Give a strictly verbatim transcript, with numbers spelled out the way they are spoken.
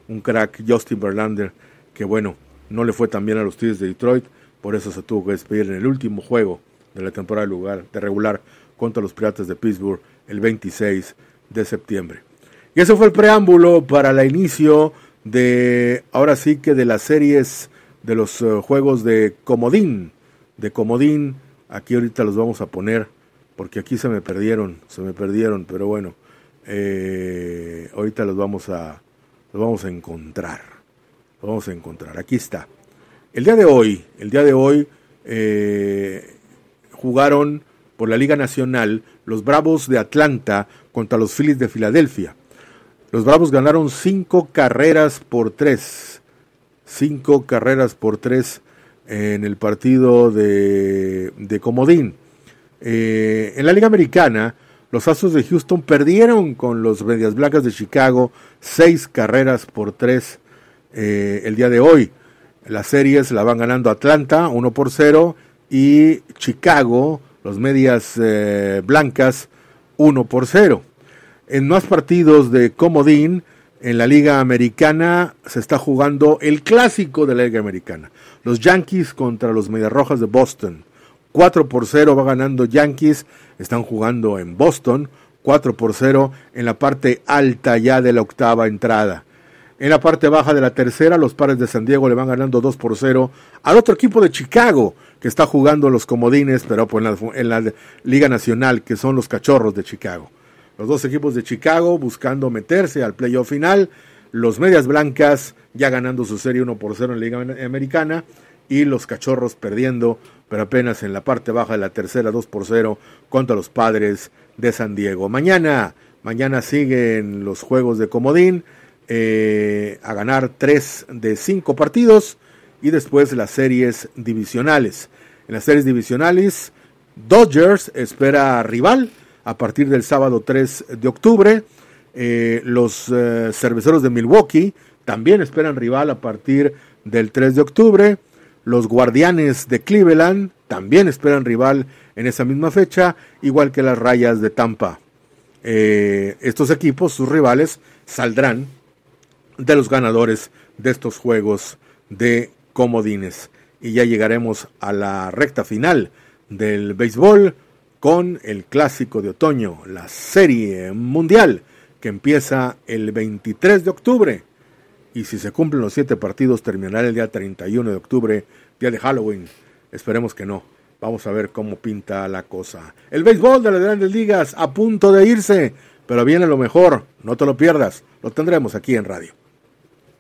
un crack, Justin Verlander, que bueno, no le fue tan bien a los Tigres de Detroit, por eso se tuvo que despedir en el último juego de la temporada de, lugar, de regular contra los Piratas de Pittsburgh el veintiséis de septiembre. Y ese fue el preámbulo para el inicio de, ahora sí que de las series de los uh, juegos de comodín, de comodín, aquí ahorita los vamos a poner, porque aquí se me perdieron, se me perdieron, pero bueno, eh, ahorita los vamos a, los vamos a encontrar, los vamos a encontrar, aquí está. El día de hoy, el día de hoy, eh, jugaron por la Liga Nacional los Bravos de Atlanta contra los Phillies de Filadelfia. Los Bravos ganaron cinco carreras por tres, cinco carreras por tres en el partido de, de comodín. Eh, en la Liga Americana, los Astros de Houston perdieron con los Medias Blancas de Chicago seis carreras por tres eh, el día de hoy. Las series la van ganando Atlanta uno por cero y Chicago, los Medias eh, Blancas, uno por cero. En más partidos de comodín, en la Liga Americana se está jugando el clásico de la Liga Americana. Los Yankees contra los Medias Rojas de Boston. cuatro por cero va ganando Yankees, están jugando en Boston, cuatro por cero en la parte alta ya de la octava entrada. En la parte baja de la tercera, los Padres de San Diego le van ganando dos por cero al otro equipo de Chicago, que está jugando los comodines, pero pues en, la, en la Liga Nacional, que son los Cachorros de Chicago. Los dos equipos de Chicago buscando meterse al playoff final, los Medias Blancas ya ganando su serie uno por cero en la Liga Americana, y los Cachorros perdiendo, pero apenas en la parte baja de la tercera, dos por cero contra los Padres de San Diego. Mañana, mañana siguen los juegos de comodín, eh, a ganar tres de cinco partidos, y después las series divisionales. En las series divisionales, Dodgers espera rival a partir del sábado tres de octubre. Eh, los eh, Cerveceros de Milwaukee también esperan rival a partir del tres de octubre. Los Guardianes de Cleveland también esperan rival en esa misma fecha, igual que las Rayas de Tampa. Eh, estos equipos, sus rivales, saldrán de los ganadores de estos juegos de comodines. Y ya llegaremos a la recta final del béisbol con el clásico de otoño, la Serie Mundial, que empieza el veintitrés de octubre. Y si se cumplen los siete partidos, terminará el día treinta y uno de octubre, día de Halloween. Esperemos que no. Vamos a ver cómo pinta la cosa. El béisbol de las Grandes Ligas a punto de irse, pero viene lo mejor. No te lo pierdas. Lo tendremos aquí en radio.